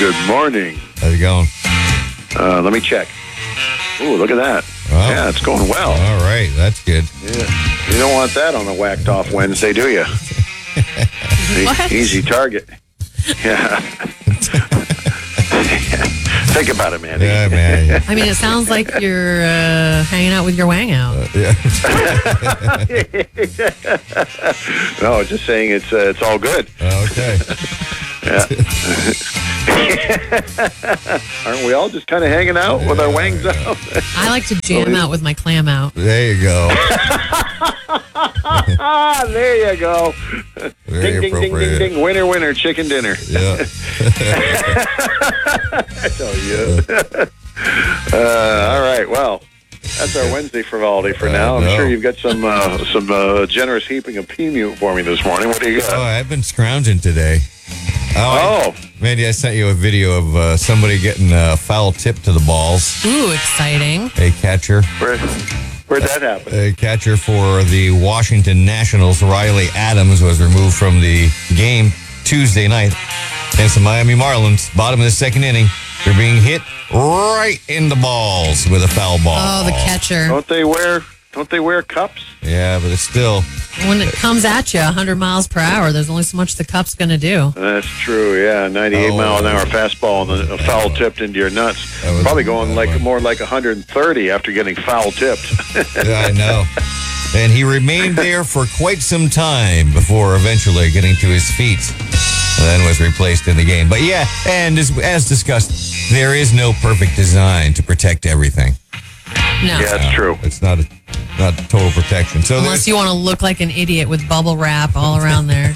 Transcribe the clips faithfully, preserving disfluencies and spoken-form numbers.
Good morning. How's it going? Uh, let me check. Ooh, look at that. Wow. Yeah, it's going well. All right, that's good. Yeah. You don't want that on a whacked off Wednesday, do you? What? Easy target. Yeah. Think about it, man. Yeah, man. Yeah. I mean, it sounds like you're uh, hanging out with your wang out. Uh, yeah. No, just saying it's uh, it's all good. Okay. Yeah. Aren't we all just kind of hanging out with our wangs out? I like to jam out with my clam out. There you go. Ah, there you go. Very Ding, ding, ding, appropriate. ding, ding. Winner, winner, chicken dinner. Yeah. I tell you. uh, all right, well, that's our Wednesday frivolity for I now. I'm know. sure you've got some uh, some uh, generous heaping of P-mute for me this morning. What do you got? Oh, I've been scrounging today. Oh, Oh. I, Mandy, I sent you a video of uh, somebody getting a foul tip to the balls. Ooh, exciting. A catcher. Where, where'd that happen? A catcher for the Washington Nationals, Riley Adams, was removed from the game Tuesday night against the Miami Marlins. Bottom of the second inning, they're being hit right in the balls with a foul ball. Oh, the catcher. Don't they wear Don't they wear cups? Yeah, but it's still... When it comes at you one hundred miles per hour, there's only so much the cup's going to do. That's true. Yeah, ninety-eight Oh. mile an hour fastball and a foul tipped into your nuts. That was Probably a going bad like one. more like one hundred thirty after getting foul tipped. Yeah, I know. And he remained there for quite some time before eventually getting to his feet. And then was replaced in the game. But yeah, and as, as discussed, there is no perfect design to protect everything. No. Yeah, that's true. It's not a, not total protection. So Unless there's- you want to look like an idiot with bubble wrap all around there.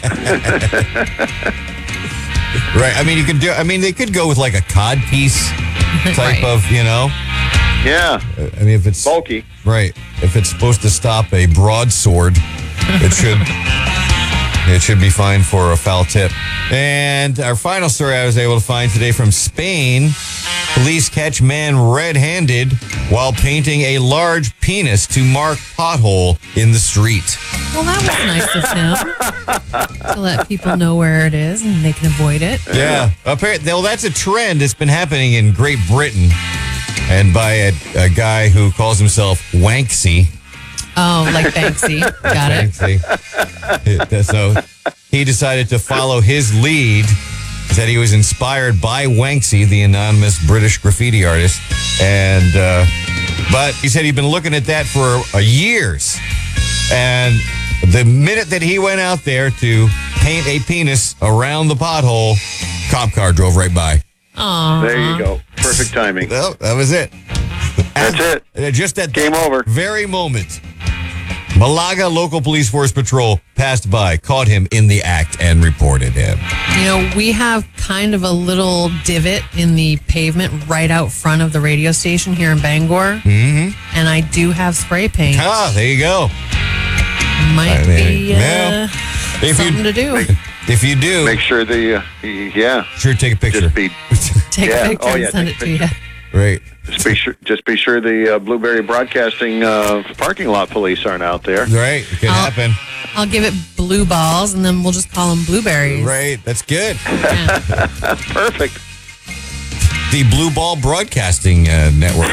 right. I mean, you could do. I mean, they could go with like a cod piece type Right. of, you know. Yeah, I mean, if it's bulky. right, if it's supposed to stop a broadsword, it should. It should be fine for a foul tip. And our final story I was able to find today from Spain. Police catch man red-handed while painting a large penis to mark pothole in the street. Well, that was nice of him to let people know where it is and they can avoid it. Yeah. Apparently, well, that's a trend that's been happening in Great Britain and by a, a guy who calls himself Wanksy. Oh, like Banksy. Got it. Banksy. So he decided to follow his lead. Said he was inspired by Wanksy, the anonymous British graffiti artist, and uh, but he said he'd been looking at that for uh, years. And the minute that he went out there to paint a penis around the pothole, cop car drove right by. Aw. There you go. Perfect timing. Well, that was it. That's it. Uh, Just at Game that over. very moment, Malaga Local Police Force Patrol passed by, caught him in the act, and reported him. You know, we have kind of a little divot in the pavement right out front of the radio station here in Bangor. Mm-hmm. And I do have spray paint. Ah, there you go. Might I mean, be uh, well, if something you- to do. If you do, Make sure the uh, yeah. sure take a picture. Just be Take yeah. a picture Oh, yeah, and send take it a to you. Right. just be sure just be sure the uh, Blueberry Broadcasting uh, parking lot police aren't out there. Right. It could I'll- happen. I'll give it blue balls and then we'll just call them blueberries. Right. That's good. Yeah. Perfect. The Blue Ball Broadcasting uh, Network.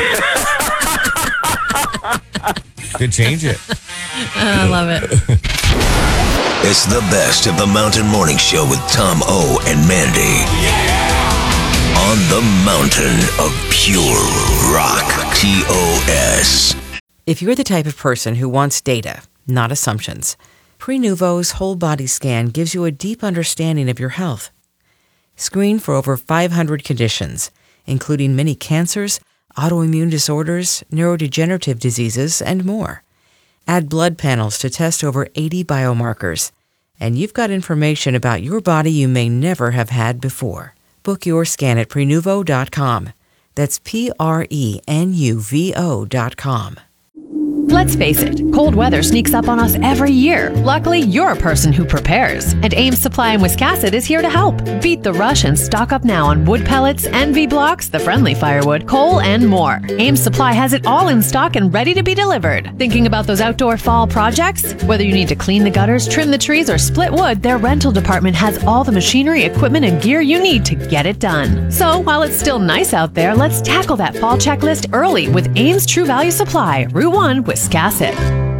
Could change it. I love it. It's the best of the Mountain Morning Show with Tom O and Mandy. On the mountain of pure rock. T O S. If you're the type of person who wants data, not assumptions, Prenuvo's whole body scan gives you a deep understanding of your health. Screen for over five hundred conditions, including many cancers, autoimmune disorders, neurodegenerative diseases, and more. Add blood panels to test over eighty biomarkers, and you've got information about your body you may never have had before. Book your scan at prenuvo dot com. That's P R E N U V O dot com. Let's face it, cold weather sneaks up on us every year. Luckily, you're a person who prepares. And Ames Supply in Wiscasset is here to help. Beat the rush and stock up now on wood pellets, N V blocks, the friendly firewood, coal, and more. Ames Supply has it all in stock and ready to be delivered. Thinking about those outdoor fall projects? Whether you need to clean the gutters, trim the trees, or split wood, their rental department has all the machinery, equipment, and gear you need to get it done. So while it's still nice out there, let's tackle that fall checklist early with Ames True Value Supply, Route one, Wiscasset.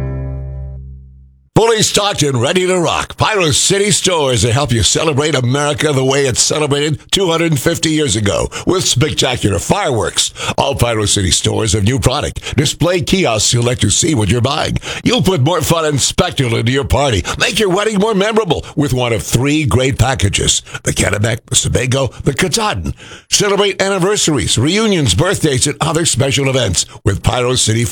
Fully stocked and ready to rock. Pyro City Stores to help you celebrate America the way it celebrated two hundred fifty years ago with spectacular fireworks. All Pyro City Stores have new product. Display kiosks to let you see what you're buying. You'll put more fun and spectacle into your party. Make your wedding more memorable with one of three great packages. The Kennebec, the Sebago, the Katahdin. Celebrate anniversaries, reunions, birthdays, and other special events with Pyro City